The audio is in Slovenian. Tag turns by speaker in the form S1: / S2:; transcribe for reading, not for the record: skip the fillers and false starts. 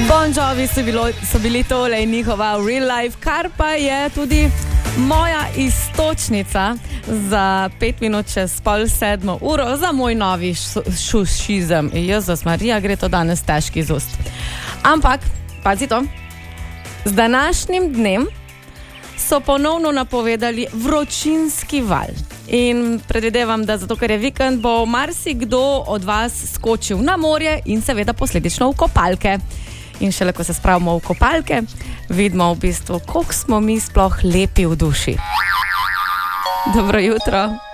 S1: Bon Jovi so bili tole in njihova Real Life, kar pa je tudi moja istočnica za 5 minut čez 6:30 za moj novi šušizem. Jezus Marija, gre to danes težki iz ust. Ampak, pazi to, z današnjim dnem so ponovno napovedali vročinski val. In predvidevam, da zato, ker je vikend, bo marsikdo od vas skočil na morje in seveda posledično v kopalke. In šele, ko se spravimo v kopalke, vidimo v bistvu, koliko smo mi sploh lepi v duši. Dobro jutro.